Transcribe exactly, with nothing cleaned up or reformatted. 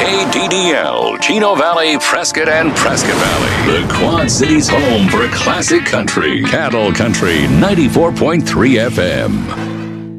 K D D L, Chino Valley, Prescott, and Prescott Valley. The Quad Cities' home for classic country. Cattle Country ninety-four point three F M.